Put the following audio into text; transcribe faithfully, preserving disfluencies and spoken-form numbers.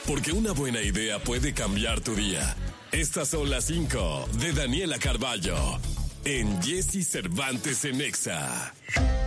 porque una buena idea puede cambiar tu día. Estas son las cinco de Daniela Carballo en Jessy Cervantes en Exa.